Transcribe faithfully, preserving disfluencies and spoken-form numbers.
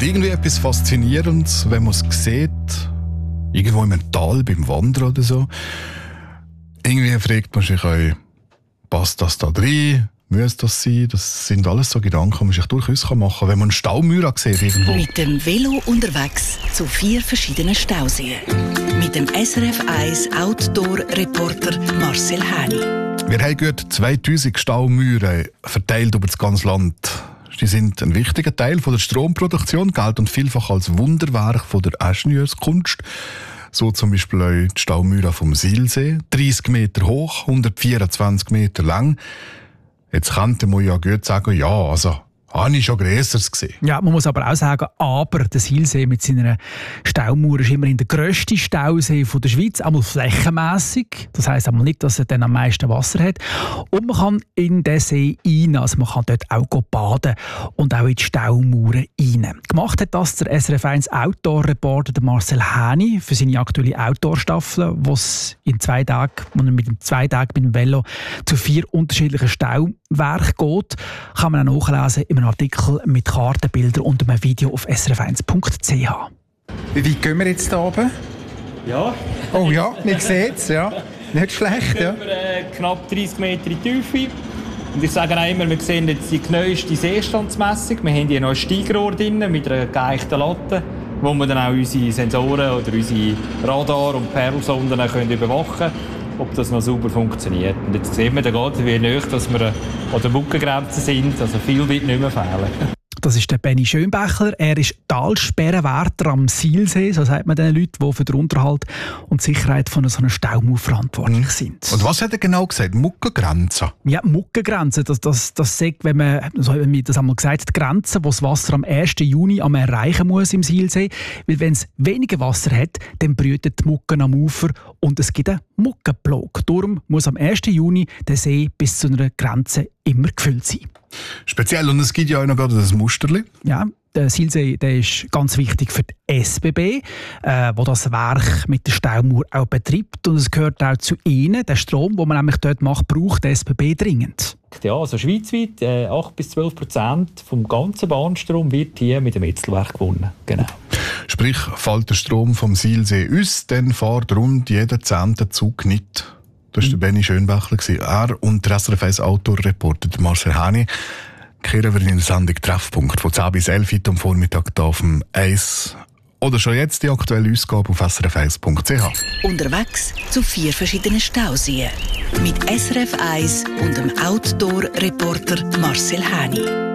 irgendwie etwas Faszinierendes, wenn man es sieht, irgendwo im Tal beim Wandern oder so. Irgendwie fragt man sich auch, passt das da rein? Muss das sein? Das sind alles so Gedanken, die man sich durchaus machen kann, wenn man einen Staumauer sieht irgendwo. Mit dem Velo unterwegs zu vier verschiedenen Stauseen. Mit dem S R F eins Outdoor-Reporter Marcel Häni. Wir haben gut zweitausend Staumauern verteilt über das ganze Land. Sie sind ein wichtiger Teil von der Stromproduktion, gelten vielfach als Wunderwerk von der Ingenieurskunst. So zum Beispiel auch die Staumauer vom Silsee, dreissig Meter hoch, hundertvierundzwanzig Meter lang. Jetzt könnte man ja gut sagen, ja, also habe ich schon Grösseres gesehen. Ja, man muss aber auch sagen, aber der Silsee mit seiner Staumauer ist immerhin der grösste Stausee von der Schweiz, einmal flächenmässig. Das heisst einmal nicht, dass er dann am meisten Wasser hat. Und man kann in den See rein, also man kann dort auch baden und auch in die Staumauern rein. Gemacht hat das der S R F eins Outdoor-Reporter Marcel Häni für seine aktuelle Outdoor-Staffel, wo es in zwei Tagen, mit dem zwei Tagen mit dem Velo zu vier unterschiedlichen Stauwerken geht. Kann man auch nachlesen im Artikel mit Kartenbildern und einem Video auf s r f eins punkt c h. Wie weit gehen wir jetzt hier oben? Ja. Oh ja, man sieht es, ja. Nicht schlecht, ja. Wir äh, knapp dreissig Meter in die Tiefe. Und ich sage auch immer, wir sehen jetzt die neueste Seestandsmessung. Wir haben hier noch ein Steigrohr drin mit einer geeichten Latte, wo wir dann auch unsere Sensoren oder unsere Radar- und Perlsonden können überwachen können, ob das noch sauber funktioniert. Und jetzt sehen wir dann gerade, wie nahe dass wir an der Muckengrenze sind. Also viel wird nicht mehr fehlen. Das ist der Benny Schönbächler. Er ist Talsperrenwärter am Silsee, so sagt man den Leuten, die für den Unterhalt und die Sicherheit von so einer Staumauer verantwortlich sind. Und was hat er genau gesagt? Muckengrenze? Ja, Muckengrenze. Das, das, das sagt, wenn man, so haben wir das einmal gesagt, die Grenze, wo das Wasser am ersten Juni am erreichen muss im Silsee. Weil wenn es weniger Wasser hat, dann brüten die Mucken am Ufer und es gibt einen Muckenplog. Darum muss am ersten Juni der See bis zu einer Grenze immer gefüllt sein. Speziell, und es gibt ja auch noch gerade das Musterli. Ja, der Silsee, der ist ganz wichtig für die S B B, äh, wo das Werk mit der Staumauer auch betreibt. Und es gehört auch zu ihnen. Der Strom, den man nämlich dort macht, braucht die S B B dringend. Ja, also schweizweit äh, acht bis zwölf Prozent vom ganzen Bahnstrom wird hier mit dem Etzelwerk gewonnen. Genau. Sprich, fällt der Strom vom Silsee aus, dann fährt rund jeder zehnte Zug nicht. Das war der Benny Schönbächler. Er und der S R F eins Outdoor-Reporter Marcel Häni kehren wir in der Sendung Treffpunkt von zehn bis elf am Vormittag hier auf dem eins. Oder schon jetzt die aktuelle Ausgabe auf s r f eins punkt c h. Unterwegs zu vier verschiedenen Stauseen. Mit S R F eins und dem Outdoor-Reporter Marcel Häni.